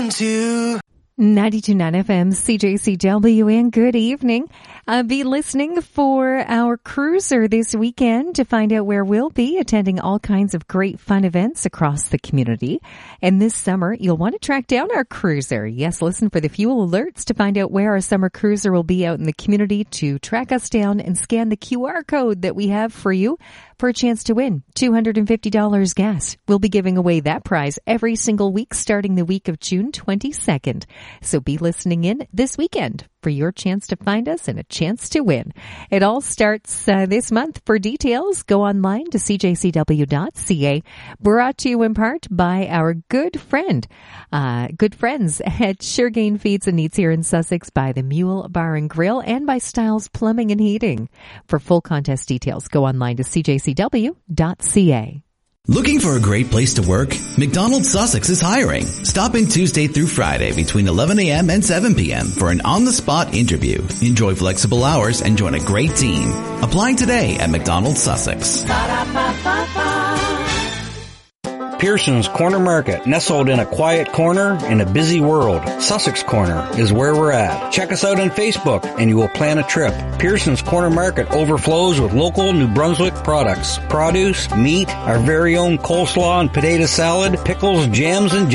listen to 92.9 FM, CJCW, and good evening. Be listening for our cruiser this weekend to find out where we'll be attending all kinds of great fun events across the community. And this summer, you'll want to track down our cruiser. Yes, listen for the fuel alerts to find out where our summer cruiser will be out in the community, to track us down and scan the QR code that we have for you for a chance to win $250 gas. We'll be giving away that prize every single week starting the week of June 22nd. So be listening in this weekend for your chance to find us and a chance to win. It all starts this month. For details, go online to cjcw.ca. Brought to you in part by our good friends at Suregain Feeds and Needs here in Sussex, by the Mule Bar and Grill, and by Styles Plumbing and Heating. For full contest details, go online to cjcw.ca. Looking for a great place to work? McDonald's Sussex is hiring. Stop in Tuesday through Friday between 11 a.m. and 7 p.m. for an on-the-spot interview. Enjoy flexible hours and join a great team. Apply today at McDonald's Sussex. Pearson's Corner Market, nestled in a quiet corner in a busy world. Sussex Corner is where we're at. Check us out on Facebook and you will plan a trip. Pearson's Corner Market overflows with local New Brunswick products. Produce, meat, our very own coleslaw and potato salad, pickles, jams, and